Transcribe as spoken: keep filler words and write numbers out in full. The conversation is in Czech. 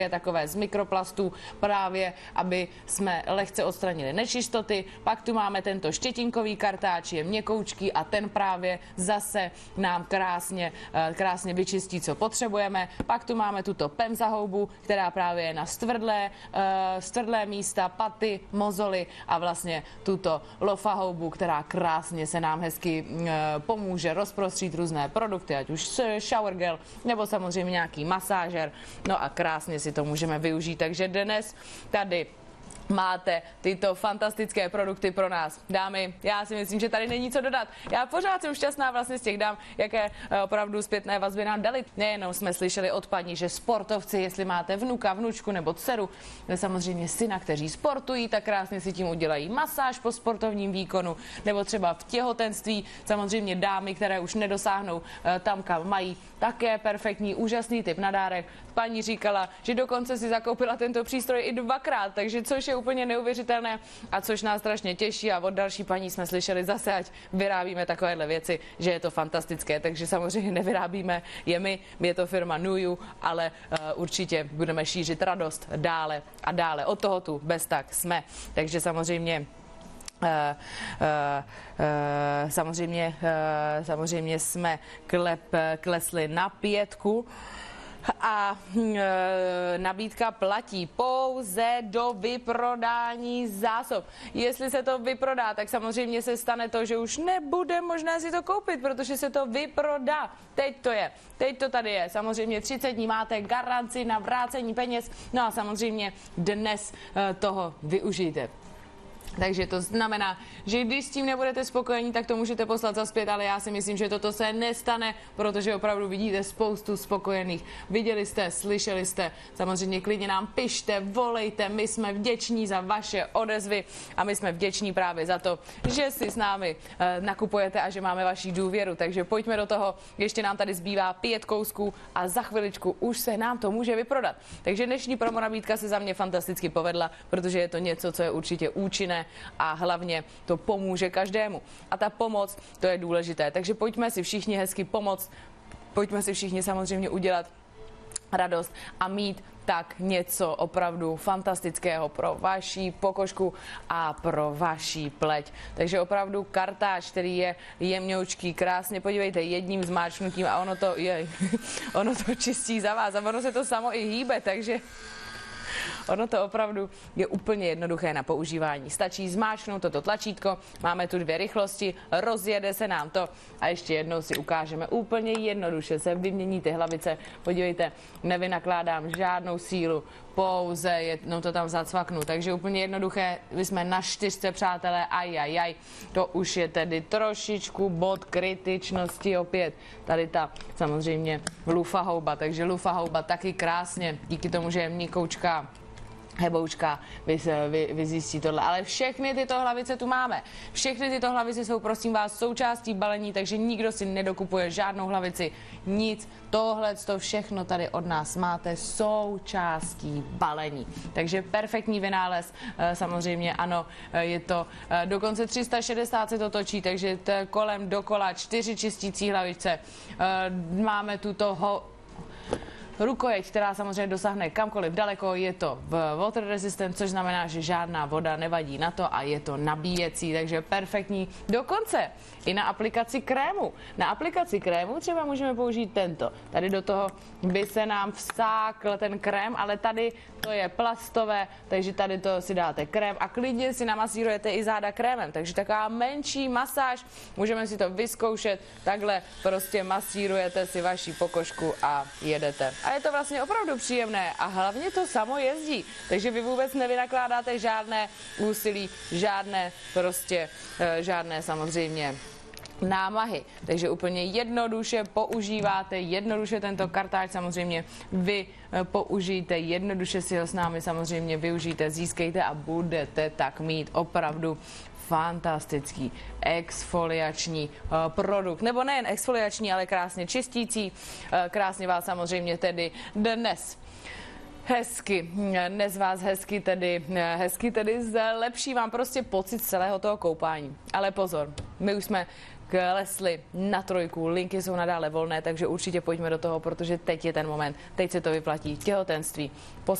takové z mikroplastů, právě aby jsme lehce odstranili nečistoty. Pak tu máme tento štětinkový kartáč, je měkoučký a ten právě zase nám krásně, krásně vyčistí, co potřebujeme. Pak tu máme tuto Pemza houbu, která právě je na stvrdlé, stvrdlé místa, paty, mozoly a vlastně tuto Lofa houbu, která krásně se nám hezky pomůže rozprostřít různé produkty, ať už shower gel nebo samozřejmě nějaký masážer. No a krásně si to můžeme využít, takže dnes tady máte tyto fantastické produkty pro nás. Dámy, já si myslím, že tady není co dodat. Já pořád jsem šťastná vlastně z těch dám, jaké opravdu zpětné vazby nám dali. Nejenom jsme slyšeli od paní, že sportovci, jestli máte vnuka, vnučku nebo dceru, samozřejmě syna, kteří sportují, tak krásně si tím udělají masáž po sportovním výkonu, nebo třeba v těhotenství, samozřejmě dámy, které už nedosáhnou tam, kam mají, také perfektní, úžasný tip na dárek. Paní říkala, že dokonce si zakoupila tento přístroj i dvakrát, takže což je úplně neuvěřitelné a což nás strašně těší a od další paní jsme slyšeli zase, ať vyrábíme takovéhle věci, že je to fantastické, takže samozřejmě nevyrábíme je my, je to firma Nuju, ale uh, určitě budeme šířit radost dále a dále. Od toho tu bez tak jsme, takže samozřejmě Uh, uh, uh, samozřejmě, uh, samozřejmě jsme klep, klesli na pětku. A e, nabídka platí pouze do vyprodání zásob. Jestli se to vyprodá, tak samozřejmě se stane to, že už nebude možné si to koupit, protože se to vyprodá. Teď to je, teď to tady je. Samozřejmě třicet dní máte garanci na vrácení peněz, no a samozřejmě dnes e, toho využijte. Takže to znamená, že když s tím nebudete spokojení, tak to můžete poslat zaspět, ale já si myslím, že toto se nestane, protože opravdu vidíte spoustu spokojených. Viděli jste, slyšeli jste, samozřejmě klidně nám pište, volejte, my jsme vděční za vaše odezvy a my jsme vděční právě za to, že si s námi e, nakupujete a že máme vaši důvěru. Takže pojďme do toho, ještě nám tady zbývá pět kousků a za chviličku už se nám to může vyprodat. Takže dnešní promo nabídka se za mě fantasticky povedla, protože je to něco, co je určitě účinné a hlavně to pomůže každému. A ta pomoc, to je důležité. Takže pojďme si všichni hezky pomoct, pojďme si všichni samozřejmě udělat radost a mít tak něco opravdu fantastického pro vaši pokožku a pro vaši pleť. Takže opravdu kartáč, který je jemňoučký, krásně, podívejte, jedním zmáčknutím a ono to, je, ono to čistí za vás a ono se to samo i hýbe, takže ono to opravdu je úplně jednoduché na používání. Stačí zmáčknout toto tlačítko, máme tu dvě rychlosti, rozjede se nám to a ještě jednou si ukážeme úplně jednoduše, se vymění ty hlavice. Podívejte, nevynakládám žádnou sílu, pouze jednou to tam zacvaknu, takže úplně jednoduché, my jsme na čtyřce, přátelé, ajajaj, to už je tedy trošičku bod kritičnosti opět. Tady ta samozřejmě Lufa houba, takže Lufa houba taky krásně, díky tomu, že je měkoučká, heboučka, vy, vy, vy zjistí tohle. Ale všechny tyto hlavice tu máme. Všechny tyto hlavice jsou, prosím vás, součástí balení, takže nikdo si nedokupuje žádnou hlavici, nic. Tohle, to všechno tady od nás máte součástí balení. Takže perfektní vynález, samozřejmě ano, je to dokonce tři sta šedesát se to točí, takže kolem dokola čtyři čistící hlavice. Máme tu toho rukojeť, která samozřejmě dosáhne kamkoliv daleko, je to v water resistant, což znamená, že žádná voda nevadí na to a je to nabíjecí, takže perfektní. Dokonce i na aplikaci krému. Na aplikaci krému třeba můžeme použít tento. Tady do toho by se nám vsákl ten krém, ale tady to je plastové, takže tady to si dáte krém a klidně si namasírujete i záda krémem. Takže taková menší masáž, můžeme si to vyzkoušet, takhle prostě masírujete si vaši pokožku a jedete. A je to vlastně opravdu příjemné a hlavně to samo jezdí, takže vy vůbec nevynakládáte žádné úsilí, žádné prostě, žádné samozřejmě námahy. Takže úplně jednoduše používáte, jednoduše tento kartáč samozřejmě vy použijte, jednoduše si ho s námi samozřejmě využijte, získejte a budete tak mít opravdu fantastický exfoliační uh, produkt, nebo nejen exfoliační, ale krásně čistící. Uh, krásně vás samozřejmě tedy dnes hezky, dnes vás hezky tedy, hezky tedy zlepší vám prostě pocit celého toho koupání. Ale pozor, my už jsme klesly na trojku, linky jsou nadále volné, takže určitě pojďme do toho, protože teď je ten moment, teď se to vyplatí, těhotenství.